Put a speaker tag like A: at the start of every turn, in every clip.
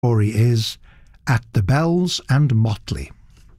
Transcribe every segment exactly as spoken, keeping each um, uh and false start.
A: story is At the Bells and Motley.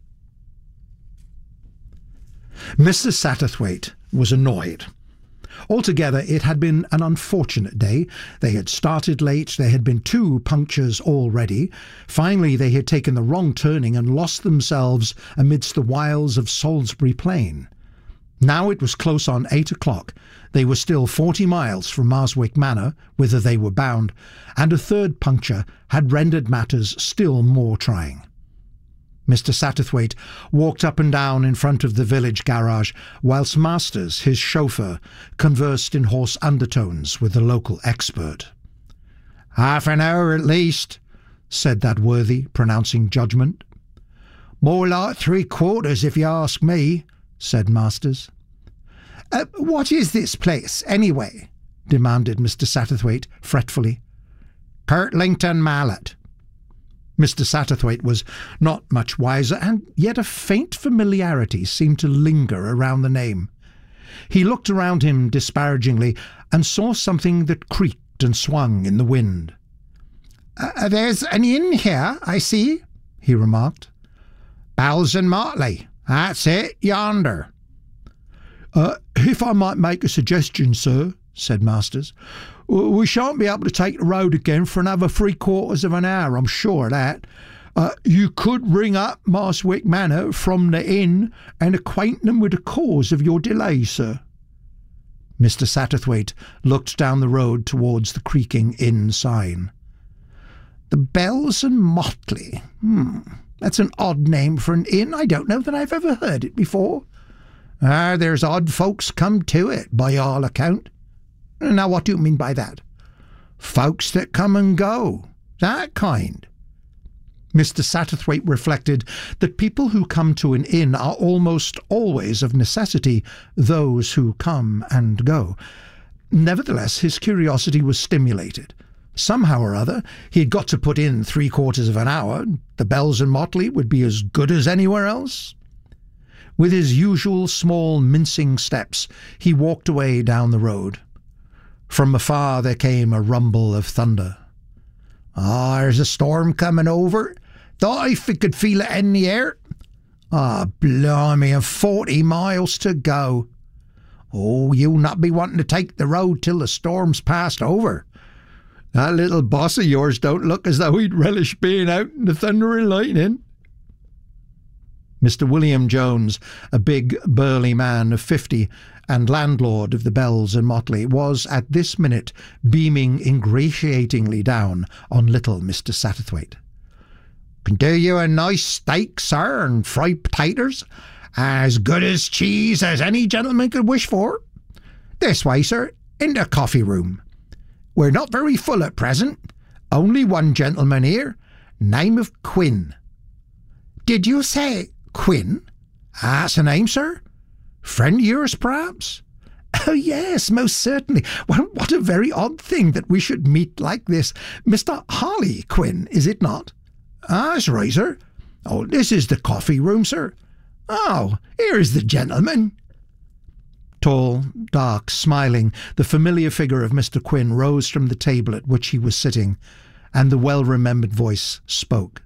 A: Mister Satterthwaite was annoyed. Altogether, it had been an unfortunate day. They had started late, there had been two punctures already. Finally, they had taken the wrong turning and lost themselves amidst the wilds of Salisbury Plain. Now it was close on eight o'clock. They were still forty miles from Marswick Manor, whither they were bound, and a third puncture had rendered matters still more trying. Mister Satterthwaite walked up and down in front of the village garage, whilst Masters, his chauffeur, conversed in hoarse undertones with the local expert. "Half an hour at least," said that worthy, pronouncing judgment. "More like three quarters, if you ask me," said Masters. Uh, "what is this place, anyway?" demanded Mister Satterthwaite fretfully. "Kirtlington Mallet." Mister Satterthwaite was not much wiser, and yet a faint familiarity seemed to linger around the name. He looked around him disparagingly and saw something that creaked and swung in the wind. Uh, "There's an inn here, I see," he remarked. "Bells and Motley, that's it, yonder." Uh, "if I might make a suggestion, sir," said Masters, "we shan't be able to take the road again for another three quarters of an hour, I'm sure of that. Uh, you could ring up Marswick Manor from the inn and acquaint them with the cause of your delay, sir." Mister Satterthwaite looked down the road towards the creaking inn sign. "The Bells and Motley. Hmm, that's an odd name for an inn. I don't know that I've ever heard it before. Ah, there's odd folks come to it, by all account." "Now, what do you mean by that?" "Folks that come and go, that kind." Mister Satterthwaite reflected that people who come to an inn are almost always of necessity those who come and go. Nevertheless, his curiosity was stimulated. Somehow or other, he had got to put in three quarters of an hour. The Bells and Motley would be as good as anywhere else. With his usual small mincing steps, he walked away down the road. From afar there came a rumble of thunder. "Ah, there's a storm coming over. Thought if we could feel it in the air. Ah, blimey, and forty miles to go. Oh, you'll not be wanting to take the road till the storm's passed over. That little boss of yours don't look as though he'd relish being out in the thunder and lightning." Mister William Jones, a big, burly man of fifty, and landlord of the Bells and Motley, was at this minute beaming ingratiatingly down on little Mister Satterthwaite. "Can do you a nice steak, sir, and fried potatoes, as good as cheese as any gentleman could wish for. This way, sir, in the coffee room. We're not very full at present. Only one gentleman here, name of Quinn." "Did you say Quinn?" "That's the name, sir. Friend of yours, perhaps?" "Oh, yes, most certainly. Well, what a very odd thing that we should meet like this. Mister Harley Quinn, is it not?" "That's right, sir. Oh, this is the coffee room, sir. Oh, here is the gentleman." Tall, dark, smiling, the familiar figure of Mister Quinn rose from the table at which he was sitting, and the well-remembered voice spoke.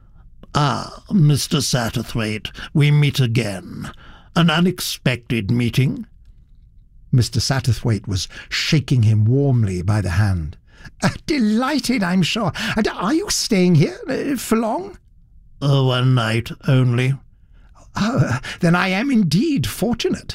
B: "Ah, Mister Satterthwaite, we meet again. An unexpected meeting?"
A: Mister Satterthwaite was shaking him warmly by the hand. Uh, "delighted, I'm sure. And are you staying here uh, for long?"
B: Uh, one night only."
A: "Oh, then I am indeed fortunate."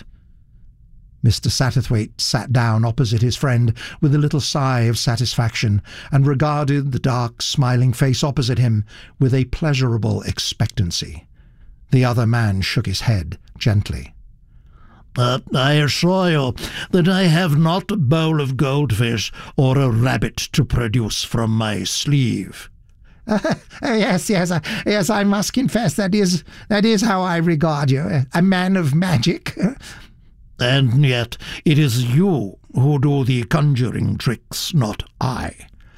A: Mister Satterthwaite sat down opposite his friend with a little sigh of satisfaction, and regarded the dark, smiling face opposite him with a pleasurable expectancy. The other man shook his head gently.
B: "But I assure you that I have not a bowl of goldfish or a rabbit to produce from my sleeve."
A: Uh, yes, yes, uh, yes, I must confess that is, that is how I regard you, a man of magic."
B: "And yet it is you who do the conjuring tricks, not I."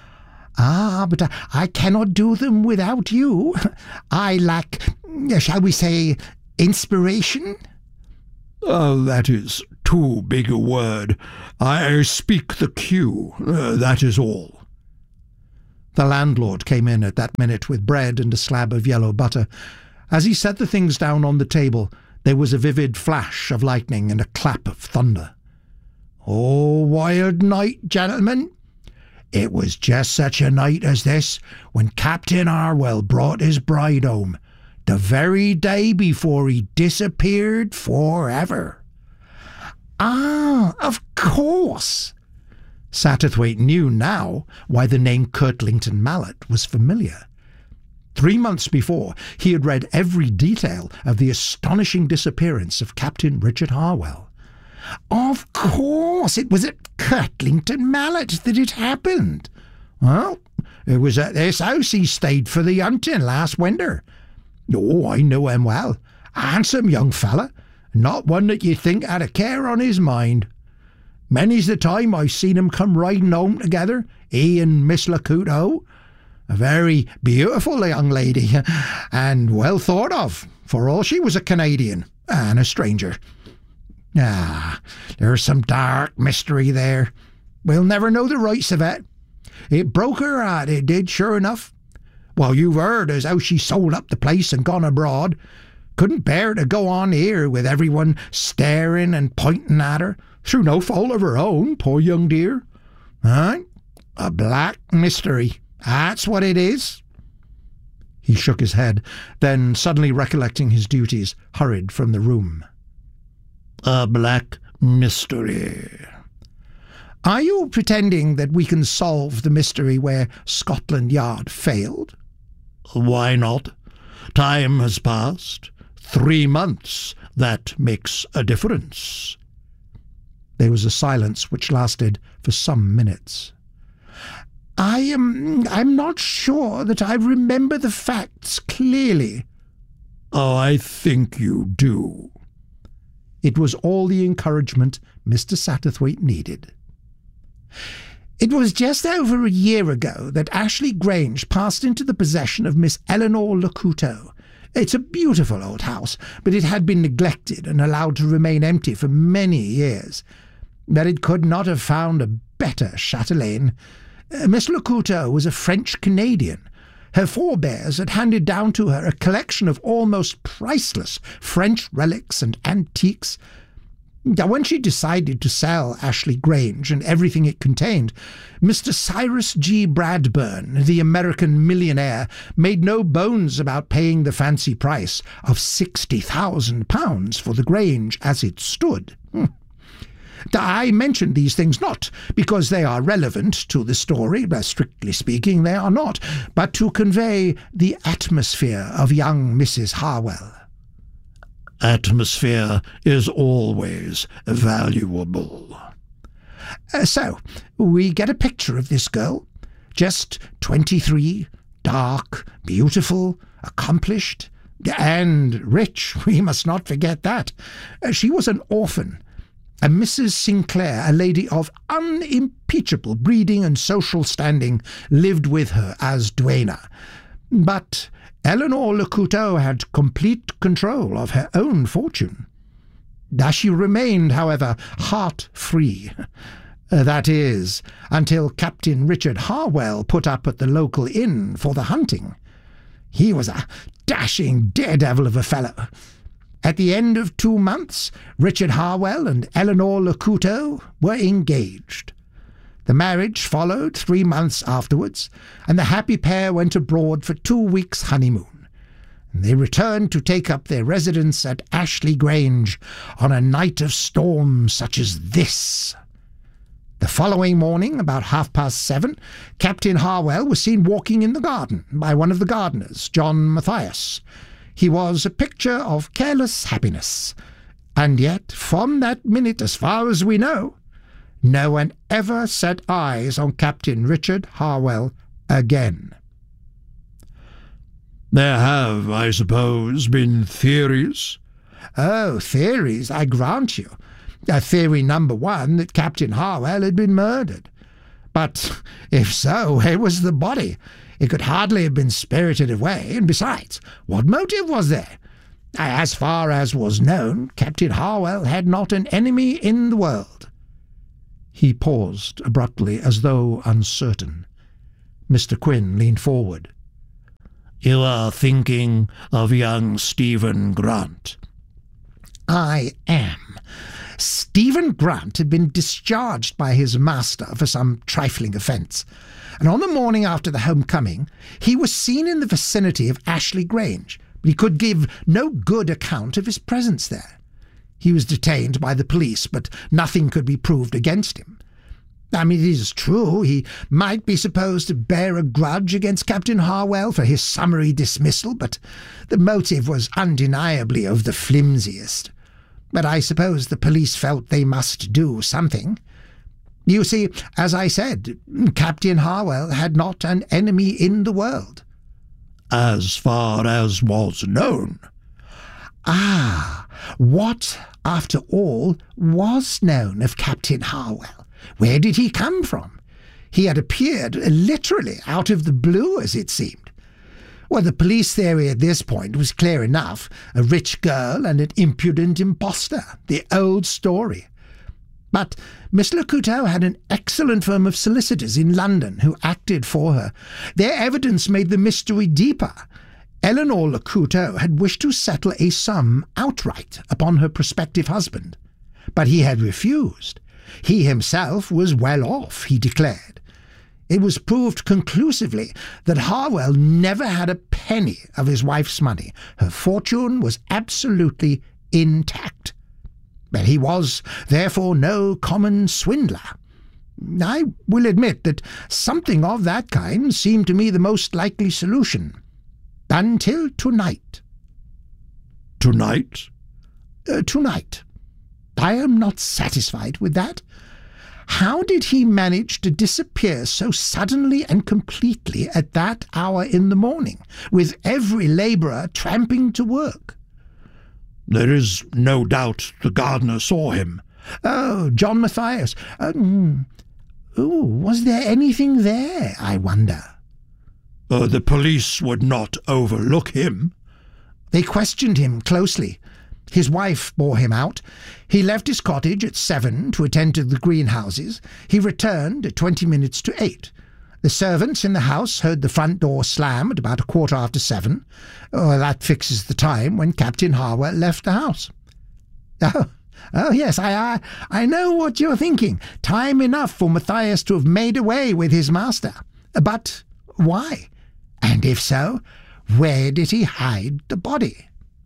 A: "Ah, but uh, I cannot do them without you. I lack, shall we say, inspiration?"
B: "Oh, that is too big a word. I speak the cue, uh, that is all."
A: The landlord came in at that minute with bread and a slab of yellow butter. As he set the things down on the table, there was a vivid flash of lightning and a clap of thunder. "Oh, wild night, gentlemen! It was just such a night as this when Captain Harwell brought his bride home, the very day before he disappeared forever." "Ah, of course!" Satterthwaite knew now why the name Kirtlington Mallet was familiar. Three months before, he had read every detail of the astonishing disappearance of Captain Richard Harwell. "Of course, it was at Kirtlington Mallet that it happened. Well, it was at this house he stayed for the hunting last winter. Oh, I know him well. A handsome young fella, not one that you'd think had a care on his mind. Many's the time I've seen him come riding home together, he and Miss Lakuto. A very beautiful young lady, and well thought of, for all she was a Canadian and a stranger. Ah, there's some dark mystery there. We'll never know the rights of it. It broke her heart, it did, sure enough. Well, you've heard as how she sold up the place and gone abroad. Couldn't bear to go on here with everyone staring and pointing at her, through no fault of her own, poor young dear. Huh? A black mystery, that's what it is." He shook his head, then, suddenly recollecting his duties, hurried from the room.
B: "A black mystery."
A: "Are you pretending that we can solve the mystery where Scotland Yard failed?"
B: "Why not? Time has passed. Three months. That makes a difference."
A: There was a silence which lasted for some minutes. I am I'm not sure that I remember the facts clearly."
B: "Oh, I think you do."
A: It was all the encouragement Mister Satterthwaite needed. "It was just over a year ago that Ashley Grange passed into the possession of Miss Eleanor Lakuto. It's a beautiful old house, but it had been neglected and allowed to remain empty for many years. But it could not have found a better chatelaine. Uh, Miss Lakuto was a French-Canadian. Her forebears had handed down to her a collection of almost priceless French relics and antiques. Now, when she decided to sell Ashley Grange and everything it contained, Mister Cyrus G. Bradburn, the American millionaire, made no bones about paying the fancy price of sixty thousand pounds for the Grange as it stood. Hmm. I mention these things not because they are relevant to the story, but strictly speaking they are not, but to convey the atmosphere of young Missus Harwell."
B: "Atmosphere is always valuable."
A: Uh, so, we get a picture of this girl, just twenty-three, dark, beautiful, accomplished, and rich, we must not forget that. Uh, she was an orphan, and Missus Sinclair, a lady of unimpeachable breeding and social standing, lived with her as duenna. But Eleanor Lakuto had complete control of her own fortune. As she remained, however, heart-free. That is, until Captain Richard Harwell put up at the local inn for the hunting. He was a dashing daredevil of a fellow. At the end of two months, Richard Harwell and Eleanor Lakuto were engaged. The marriage followed three months afterwards, and the happy pair went abroad for two weeks' honeymoon. They returned to take up their residence at Ashley Grange on a night of storm such as this. The following morning, about half-past seven, Captain Harwell was seen walking in the garden by one of the gardeners, John Matthias. He was a picture of careless happiness, and yet, from that minute, as far as we know, no one ever set eyes on Captain Richard Harwell again.
B: "There have, I suppose, been theories?"
A: "Oh, theories, I grant you. Uh, theory number one, that Captain Harwell had been murdered. But if so, where was the body? It could hardly have been spirited away, and besides, what motive was there? As far as was known, Captain Harwell had not an enemy in the world." He paused abruptly, as though uncertain. Mister Quinn leaned forward.
B: "You are thinking of young Stephen Grant."
A: "I am. Stephen Grant had been discharged by his master for some trifling offence, and on the morning after the homecoming he was seen in the vicinity of Ashley Grange, but he could give no good account of his presence there. He was detained by the police, but nothing could be proved against him. I mean, it is true he might be supposed to bear a grudge against Captain Harwell for his summary dismissal, but the motive was undeniably of the flimsiest. But I suppose the police felt they must do something. You see, as I said, Captain Harwell had not an enemy in the world."
B: "As far as was known."
A: "Ah, what, after all, was known of Captain Harwell? Where did he come from? He had appeared literally out of the blue, as it seemed. Well, the police theory at this point was clear enough. A rich girl and an impudent impostor. The old story. But Miss Lacouteau had an excellent firm of solicitors in London who acted for her. Their evidence made the mystery deeper. Eleanor Lacouteau had wished to settle a sum outright upon her prospective husband, but he had refused. He himself was well off, he declared. It was proved conclusively that Harwell never had a penny of his wife's money. Her fortune was absolutely intact. But he was, therefore, no common swindler. I will admit that something of that kind seemed to me the most likely solution. Until tonight."
B: "Tonight?"
A: Uh, tonight. I am not satisfied with that. How did he manage to disappear so suddenly and completely at that hour in the morning, with every labourer tramping to work?"
B: "There is no doubt the gardener saw him."
A: "Oh, John Matthias. Um, ooh, was there anything there, I wonder?"
B: Uh, the police would not overlook him."
A: "They questioned him closely. His wife bore him out. He left his cottage at seven to attend to the greenhouses. He returned at twenty minutes to eight. The servants in the house heard the front door slam at about a quarter after seven. Oh, that fixes the time when Captain Harwell left the house." "Oh, oh yes, I, I, I know what you're thinking. Time enough for Matthias to have made away with his master. But why? And if so, where did he hide the body?"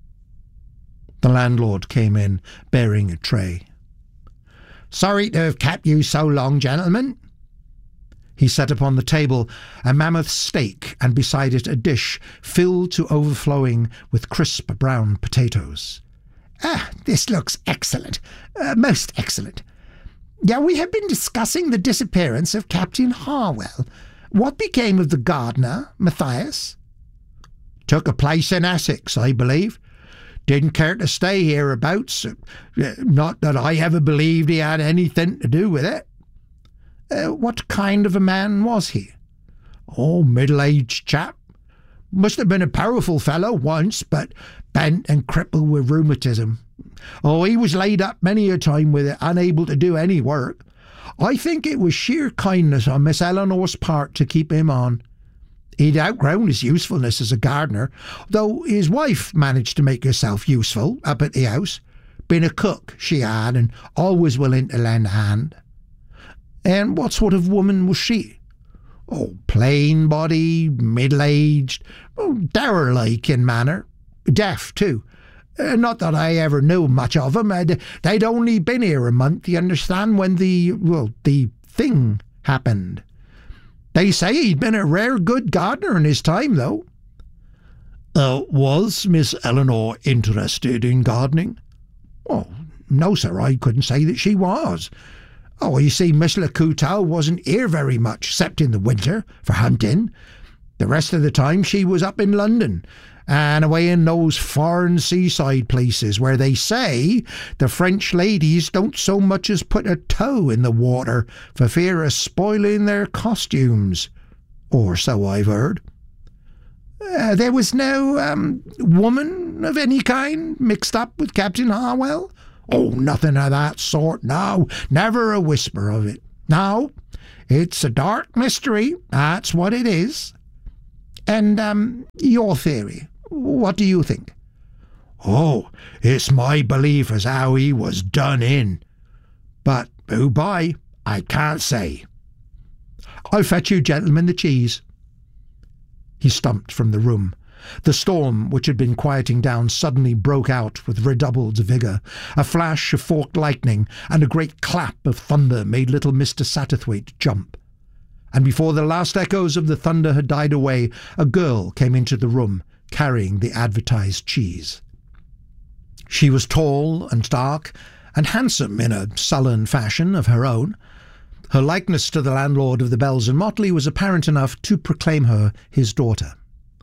B: The landlord came in, bearing a tray.
A: "Sorry to have kept you so long, gentlemen."
B: He set upon the table a mammoth steak, and beside it a dish filled to overflowing with crisp brown potatoes.
A: "Ah, this looks excellent, uh, most excellent. Yeah, we have been discussing the disappearance of Captain Harwell. What became of the gardener, Matthias?"
B: "Took a place in Essex, I believe. Didn't care to stay hereabouts. Not that I ever believed he had anything to do with it."
A: Uh, what kind of a man was he?"
B: "Oh, middle-aged chap. Must have been a powerful fellow once, but bent and crippled with rheumatism. Oh, he was laid up many a time with it, unable to do any work. I think it was sheer kindness on Miss Eleanor's part to keep him on. He'd outgrown his usefulness as a gardener, though his wife managed to make herself useful up at the house. Been a cook, she had, and always willing to lend a hand."
A: "And what sort of woman was she?"
B: "Oh, plain body, middle-aged, oh, dour-like in manner. Deaf, too. Uh, not that I ever knew much of 'em. Uh, they'd only been here a month, you understand, when the, well, the thing happened. They say he'd been a rare good gardener in his time, though."
A: Uh, was Miss Eleanor interested in gardening?"
B: "Oh, no, sir, I couldn't say that she was. Oh, you see, Miss Lacouteau wasn't here very much, except in the winter, for hunting. The rest of the time she was up in London, and away in those foreign seaside places where they say the French ladies don't so much as put a toe in the water for fear of spoiling their costumes. Or so I've heard."
A: Uh, there was no um, woman of any kind mixed up with Captain Harwell?"
B: "Oh, nothing of that sort, no. Never a whisper of it. No, It's a dark mystery, that's what it is. And, um, your theory, what do you think?
A: Oh, it's my belief as how he was done in. But who by, I can't say.
B: I'll fetch you gentlemen the cheese. He stumped from the room. The storm, which had been quieting down, suddenly broke out with redoubled vigour. A flash of forked lightning and a great clap of thunder made little Mister Satterthwaite jump. And before the last echoes of the thunder had died away, a girl came into the room, carrying the advertised cheese. She was tall and dark, and handsome in a sullen fashion of her own. Her likeness to the landlord of the Bells and Motley was apparent enough to proclaim her his daughter.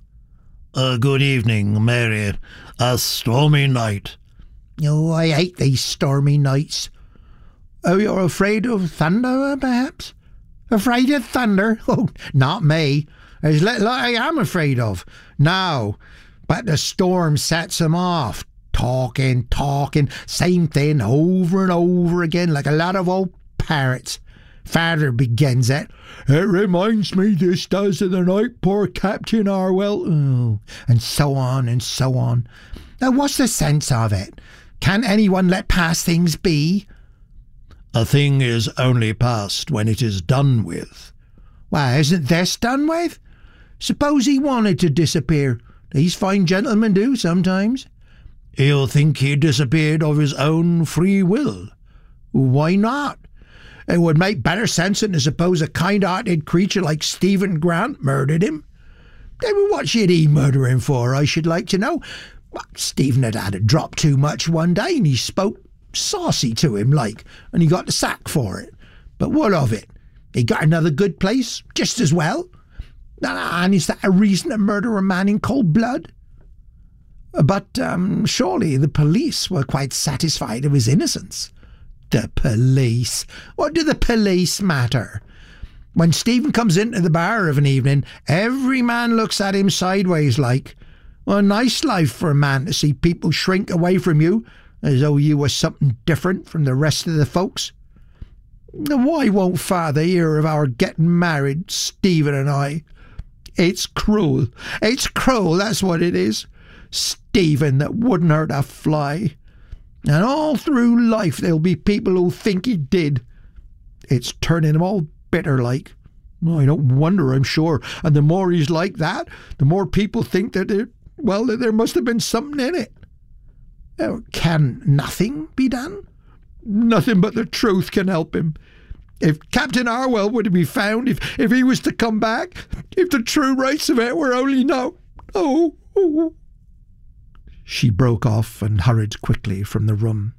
A: Uh, good evening, Mary. A stormy night.
B: Oh, I hate these stormy nights. Oh, you're afraid of thunder, perhaps? Afraid of thunder? Oh, not me. There's little I am afraid of. No, but the storm sets 'em off. Talking, talking, same thing over and over again like a lot of old parrots. Father begins it. It reminds me this does of the night poor Captain Harwell. Oh, and so on and so on. Now what's the sense of it? Can't anyone let past things be?
A: A thing is only past when it is done with.
B: Why, isn't this done with? Suppose he wanted to disappear. These fine gentlemen do sometimes.
A: He'll think he disappeared of his own free will.
B: Why not? It would make better sense than to suppose a kind-hearted creature like Stephen Grant murdered him. Then what should he murder him for, I should like to know? Well, Stephen had had a drop too much one day, and he spoke saucy to him like, and he got the sack for it. But what of it? He got another good place, just as well. And is that a reason to murder a man in cold blood? But um, surely the police were quite satisfied of his innocence. The police? What do the police matter? When Stephen comes into the bar of an evening, every man looks at him sideways like. Well, a nice life for a man to see people shrink away from you as though you were something different from the rest of the folks. Why won't father hear of our getting married, Stephen and I? It's cruel. It's cruel, that's what it is. Stephen that wouldn't hurt a fly. And all through life there'll be people who think he did. It's turning him all bitter like. I don't wonder, I'm sure. And the more he's like that, the more people think that, it, well, that there must have been something in it. Can nothing be done? Nothing but the truth can help him. If Captain Harwell were to be found, if, if he was to come back, if the true rights of it were only known. Oh, oh. She broke off and hurried quickly from the room.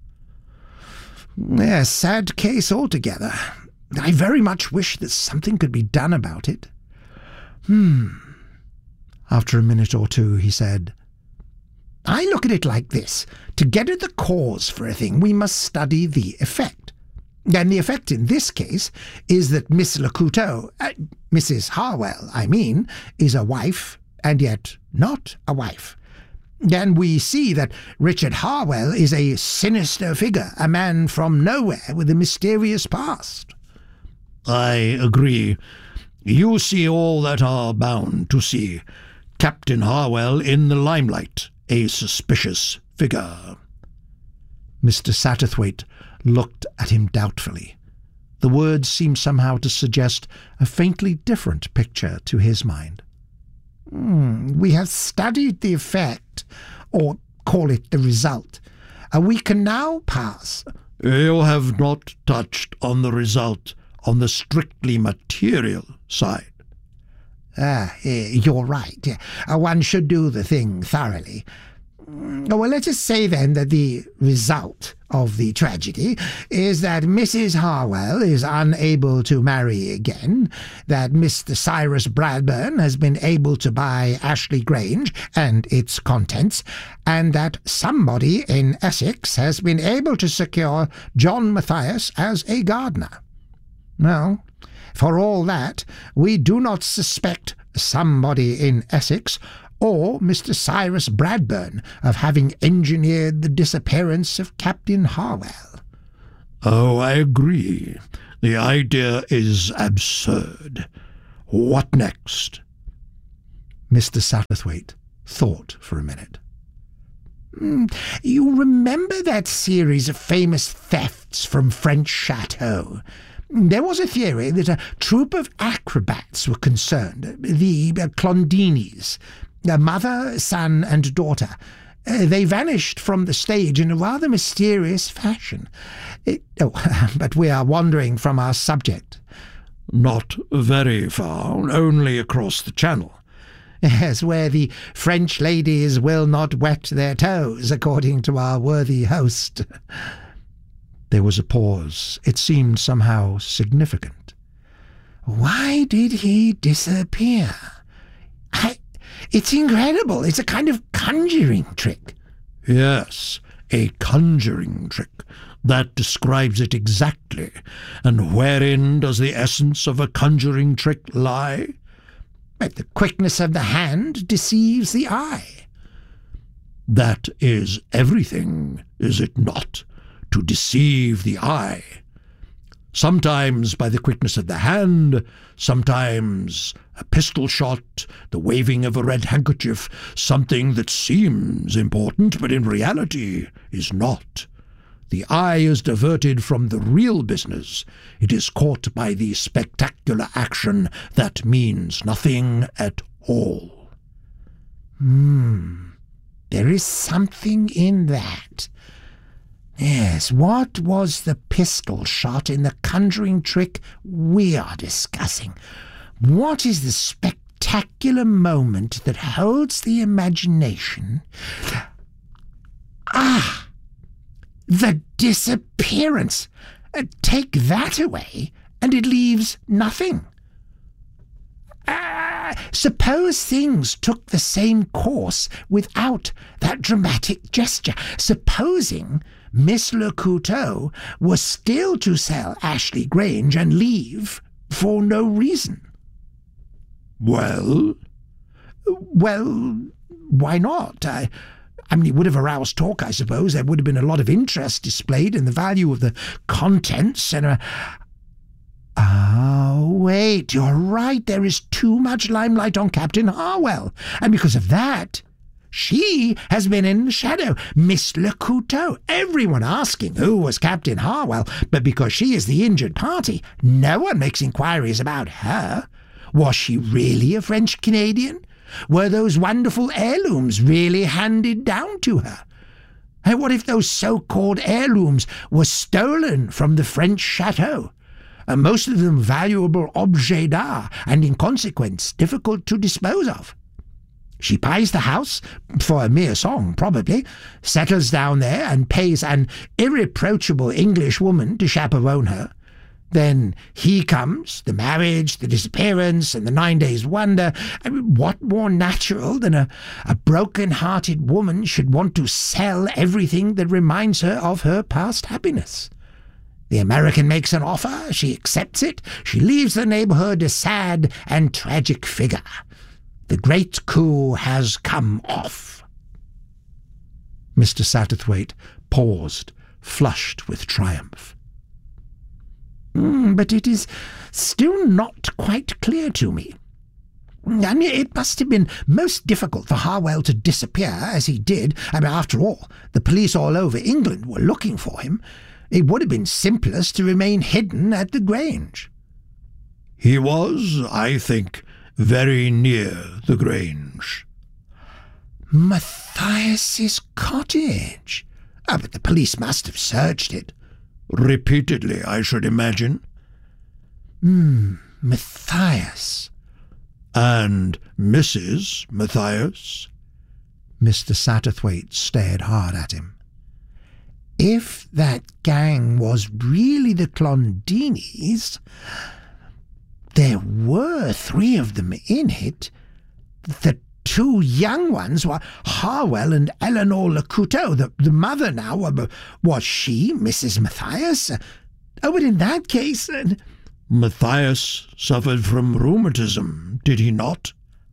B: A sad case altogether. I very much wish that something could be done about it. Hmm. After a minute or two, he said, I look at it like this. To get at the cause for a thing, we must study the effect. And the effect in this case is that Miss Lacouteau, uh, Missus Harwell, I mean, is a wife, and yet not a wife. And we see that Richard Harwell is a sinister figure, a man from nowhere with a mysterious past.
A: I agree. You see all that are bound to see. Captain Harwell in the limelight, a suspicious figure.
B: Mister Satterthwaite looked at him doubtfully. The words seemed somehow to suggest a faintly different picture to his mind. Mm, we have studied the effect, or call it the result, and we can now pass.
A: You have not touched on the result on the strictly material side.
B: Ah, you're right. One should do the thing thoroughly. Well, let us say then that the result of the tragedy is that Missus Harwell is unable to marry again, that Mister Cyrus Bradburn has been able to buy Ashley Grange and its contents, and that somebody in Essex has been able to secure John Matthias as a gardener. Well, for all that, we do not suspect somebody in Essex or Mister Cyrus Bradburn of having engineered the disappearance of Captain Harwell.
A: Oh, I agree.
B: The idea is absurd. What next?
A: Mister Satterthwaite thought for a minute.
C: Mm, you remember that series of famous thefts from French chateaux? There was a theory that a troop of acrobats were concerned, the uh, Clondinis, a mother, son, and daughter. Uh, they vanished from the stage in a rather mysterious fashion. It, oh, but we are wandering from our subject.
B: Not very far, only across the channel.
C: Yes, where the French ladies will not wet their toes, according to our worthy host.
A: There was a pause. It seemed somehow significant.
C: Why did he disappear? I, it's incredible. It's a kind of conjuring trick.
B: Yes, a conjuring trick. That describes it exactly. And wherein does the essence of a conjuring trick lie?
C: But the quickness of the hand deceives the eye.
B: That is everything, is it not? To deceive the eye. Sometimes by the quickness of the hand, sometimes a pistol shot, the waving of a red handkerchief, something that seems important but in reality is not. The eye is diverted from the real business. It is caught by the spectacular action that means nothing at all.
C: Hmm, there is something in that. Yes, what was the pistol shot in the conjuring trick we are discussing? What is the spectacular moment that holds the imagination? Ah! The disappearance. Uh, take that away, and it leaves nothing. Uh, suppose things took the same course without that dramatic gesture. Supposing Miss Le Couteau was still to sell Ashley Grange and leave for no reason.
B: Well?
C: Well, why not? I... I mean, it would have aroused talk, I suppose. There would have been a lot of interest displayed in the value of the contents and a... Oh, wait, you're right. There is too much limelight on Captain Harwell. And because of that, she has been in the shadow. Miss Le Couteau. Everyone asking who was Captain Harwell. But because she is the injured party, no one makes inquiries about her. Was she really a French-Canadian? Were those wonderful heirlooms really handed down to her? And what if those so-called heirlooms were stolen from the French chateau, and most of them valuable objets d'art, and in consequence difficult to dispose of? She buys the house, for a mere song probably, settles down there and pays an irreproachable English woman to chaperone her. Then he comes, the marriage, the disappearance, and the nine days' wonder. I mean, what more natural than a, a broken-hearted woman should want to sell everything that reminds her of her past happiness? The American makes an offer, she accepts it, she leaves the neighborhood a sad and tragic figure. The great coup has come off.
A: Mister Satterthwaite paused, flushed with triumph.
C: Mm, but it is still not quite clear to me. I mean, it must have been most difficult for Harwell to disappear as he did. I mean, after all, the police all over England were looking for him. It would have been simplest to remain hidden at the Grange.
B: He was, I think, very near the Grange.
C: Matthias's cottage? Ah, but the police must have searched it.
B: Repeatedly, I should imagine.
C: Hmm, Matthias.
B: And Missus Matthias?
A: Mister Satterthwaite stared hard at him.
C: If that gang was really the Clondinis, there were three of them in it. The two young ones were Harwell and Eleanor Le Couteau. The, the mother now, was she Missus Matthias? Oh, but in that case... Uh,
B: Matthias suffered from rheumatism, did he not?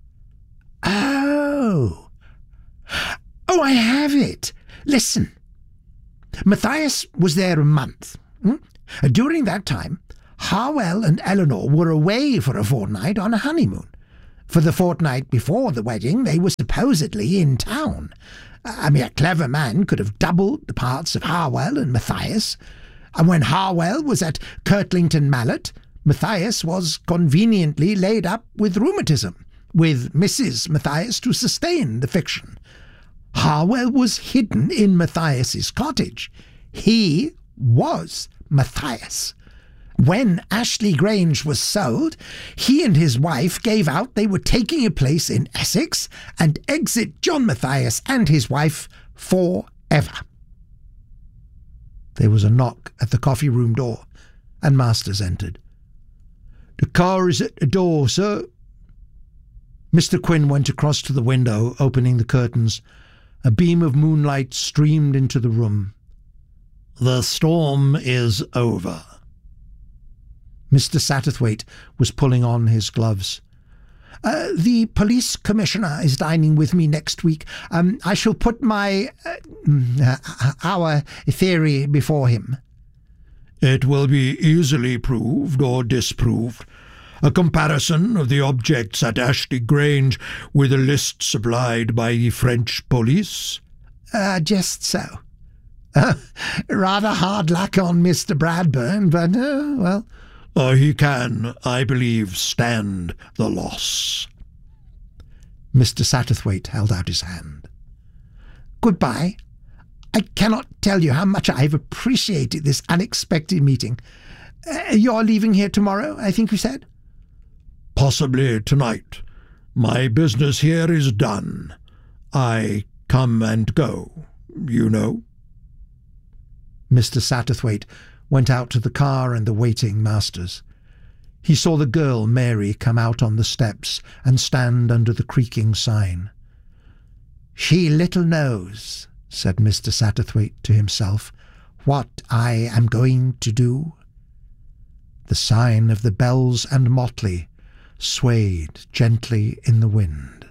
C: Oh. Oh, I have it. Listen. Matthias was there a month. Hmm? During that time, Harwell and Eleanor were away for a fortnight on a honeymoon. For the fortnight before the wedding, they were supposedly in town. I mean, a clever man could have doubled the parts of Harwell and Matthias. And when Harwell was at Kirtlington Mallet, Matthias was conveniently laid up with rheumatism, with Missus Matthias to sustain the fiction. Harwell was hidden in Matthias's cottage. He was Matthias. When Ashley Grange was sold, he and his wife gave out they were taking a place in Essex and exit John Matthias and his wife forever. There was a knock at the coffee room door, and Masters entered.
B: "The car is at the door, sir."
A: Mister Quinn went across to the window, opening the curtains. A beam of moonlight streamed into the room.
B: "The storm is over."
A: Mister Satterthwaite was pulling on his gloves.
C: Uh, the police commissioner is dining with me next week. Um, I shall put my uh, our theory before him.
B: "It will be easily proved or disproved. A comparison of the objects at Ashley Grange with a list supplied by the French police?"
C: Uh, just so. Uh, rather hard luck on Mister Bradburn, but, uh, well...
B: Uh, he can, I believe, stand the loss.
A: Mister Satterthwaite held out his hand.
C: "Goodbye. I cannot tell you how much I have appreciated this unexpected meeting. Uh, you're leaving here tomorrow, I think you said?"
B: "Possibly tonight. My business here is done. I come and go, you know."
A: Mister Satterthwaite went out to the car and the waiting Masters. He saw the girl, Mary, come out on the steps and stand under the creaking sign.
C: "She little knows," said Mister Satterthwaite to himself, "what I am going to do."
A: The sign of the Bells and Motley swayed gently in the wind.